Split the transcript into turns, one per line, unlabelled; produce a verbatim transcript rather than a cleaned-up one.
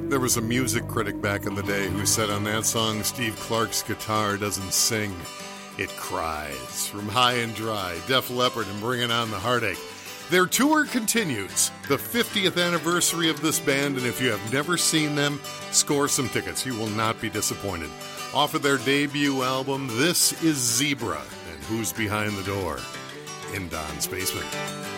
There was a music critic back in the day who said on that song, Steve Clark's guitar doesn't sing, it cries. From High and Dry, Def Leppard, and Bringing On the Heartache. Their tour continues, the fiftieth anniversary of this band, and if you have never seen them, score some tickets. You will not be disappointed. Off of their debut album, this is Zebra, and Who's Behind the Door in Don's Basement.